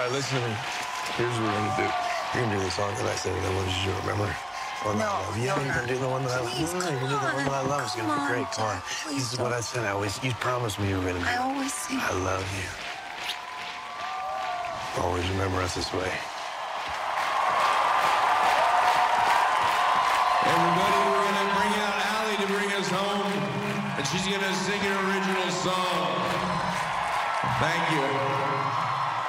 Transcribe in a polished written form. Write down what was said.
right, listen to me. Here's what we're gonna do. You're gonna do the song that I said that was you, remember? One that I love. Yeah, you're gonna do the one that I love. No, you're gonna do the one that I love. It's gonna be great. Come on. This is what I said. You promised me you were gonna do. I always sing. I love you. Always remember us this way. Everybody, we're gonna bring out Allie to bring us home, and she's gonna sing an original song. Thank you.